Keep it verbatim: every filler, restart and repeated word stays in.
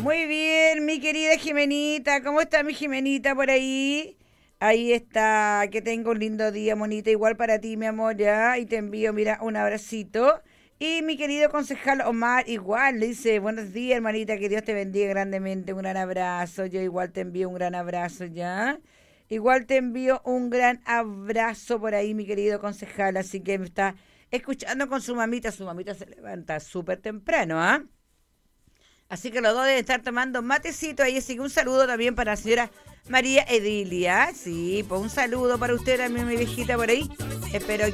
Muy bien, mi querida Jimenita. ¿Cómo está mi Jimenita por ahí? Ahí está, que tenga un lindo día, monita. Igual para ti, mi amor, ya. Y te envío, mira, un abracito. Y mi querido concejal Omar, igual, le dice, buenos días, hermanita, que Dios te bendiga grandemente. Un gran abrazo. Yo igual te envío un gran abrazo, ya. Igual te envío un gran abrazo por ahí, mi querido concejal. Así que me está escuchando con su mamita. Su mamita se levanta súper temprano, ¿ah? Así que los dos deben estar tomando matecito ahí. Así que un saludo también para la señora María Edilia. Sí, pues un saludo para usted también, mi viejita por ahí. Espero